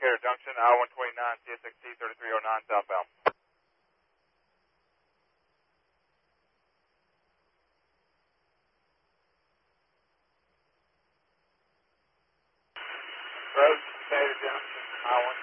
Decatur Junction, I-129, CSXT 3309 southbound. Road, Decatur Junction, I-129.